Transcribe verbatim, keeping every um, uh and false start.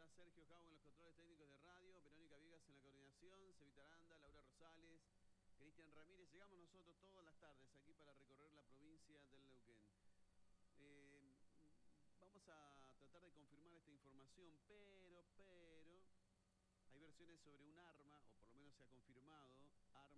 está Sergio Jau en los controles técnicos de radio, Verónica Viegas en la coordinación, Cevita Aranda, Laura Rosales, Cristian Ramírez. Llegamos nosotros todas las tardes aquí para recorrer la provincia del Neuquén. Eh, vamos a tratar de confirmar esta información, pero, pero, hay versiones sobre un arma, o por lo menos se ha confirmado, arma